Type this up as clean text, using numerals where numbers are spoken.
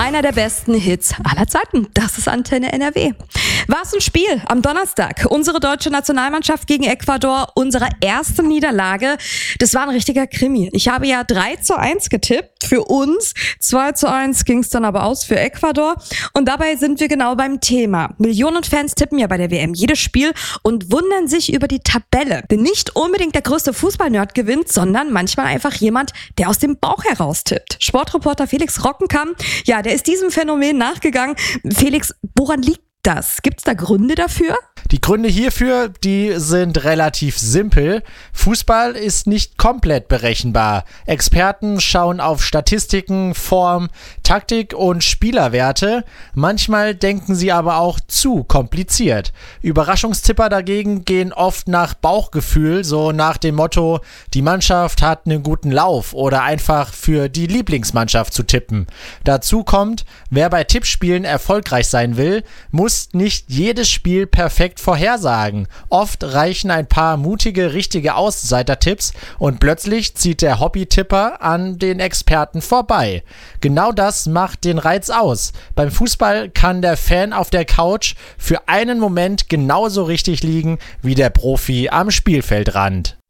Einer der besten Hits aller Zeiten. Das ist Antenne NRW. War's ein Spiel am Donnerstag. Unsere deutsche Nationalmannschaft gegen Ecuador, unsere erste Niederlage. Das war ein richtiger Krimi. Ich habe ja 3:1 getippt für uns. 2:1 ging's dann aber aus für Ecuador. Und dabei sind wir genau beim Thema. Millionen Fans tippen ja bei der WM jedes Spiel und wundern sich über die Tabelle. Denn nicht unbedingt der größte Fußballnerd gewinnt, sondern manchmal einfach jemand, der aus dem Bauch heraus tippt. Sportreporter Felix Rockenkamp, ja, der ist diesem Phänomen nachgegangen. Felix, woran liegt das? Gibt's da Gründe dafür? Die Gründe hierfür, die sind relativ simpel. Fußball ist nicht komplett berechenbar. Experten schauen auf Statistiken, Form, Taktik und Spielerwerte. Manchmal denken sie aber auch zu kompliziert. Überraschungstipper dagegen gehen oft nach Bauchgefühl, so nach dem Motto, die Mannschaft hat einen guten Lauf oder einfach für die Lieblingsmannschaft zu tippen. Dazu kommt, wer bei Tippspielen erfolgreich sein will, muss nicht jedes Spiel perfekt vorhersagen. Oft reichen ein paar mutige, richtige Außenseiter-Tipps und plötzlich zieht der Hobby-Tipper an den Experten vorbei. Genau das macht den Reiz aus. Beim Fußball kann der Fan auf der Couch für einen Moment genauso richtig liegen wie der Profi am Spielfeldrand.